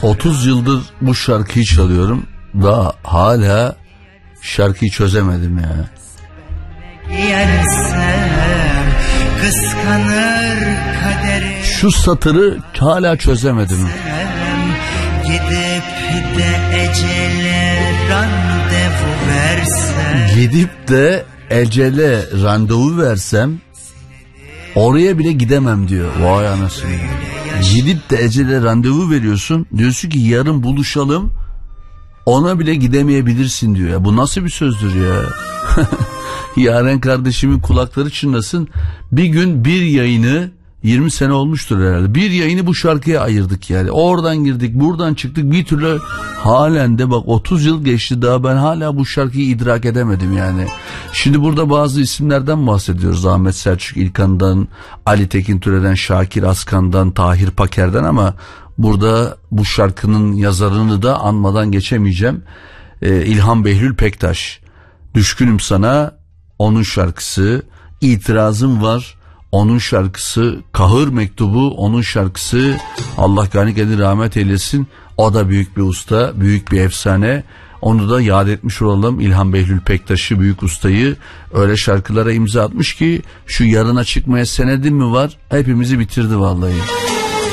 30 yıldır bu şarkıyı çalıyorum. Daha hala şarkıyı çözemedim ya. Şu satırı hala çözemedim. Gidip de ecele randevu versem oraya bile gidemem diyor. Vay anasını. Gidip de ecele randevu veriyorsun. Diyorsun ki yarın buluşalım. Ona bile gidemeyebilirsin diyor. Ya bu nasıl bir sözdür ya? Yaren kardeşimin kulakları çınlasın. Bir gün bir yayını 20 sene olmuştur herhalde. Bir yayını bu şarkıya ayırdık yani. Oradan girdik, buradan çıktık. Bir türlü halen de bak 30 yıl geçti daha ben hala bu şarkıyı idrak edemedim yani. Şimdi burada bazı isimlerden bahsediyoruz. Ahmet Selçuk İlkan'dan, Ali Tekin Türe'den, Şakir Askan'dan, Tahir Paker'den ama burada bu şarkının yazarını da anmadan geçemeyeceğim. İlhan Behlül Pektaş. Düşkünüm sana, onun şarkısı. İtirazım var, onun şarkısı. Kahır Mektubu, onun şarkısı. Allah gani gani rahmet eylesin. O da büyük bir usta, büyük bir efsane. Onu da yad etmiş olalım. İlhan Behlül Pektaş'ı, büyük ustayı. Öyle şarkılara imza atmış ki şu yarına çıkmaya senedin mi var? Hepimizi bitirdi vallahi.